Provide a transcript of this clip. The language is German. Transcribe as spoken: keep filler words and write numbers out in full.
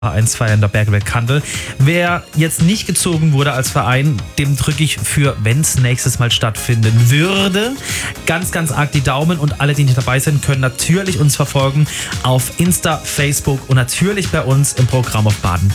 Vereinsfeier in der Bergwerk Kandel. Wer jetzt nicht gezogen wurde als Verein, dem drücke ich für, wenn es nächstes Mal stattfinden würde, ganz, ganz arg die Daumen, und alle, die nicht dabei sind, können natürlich uns verfolgen auf Insta, Facebook und natürlich bei uns im Programm auf Baden.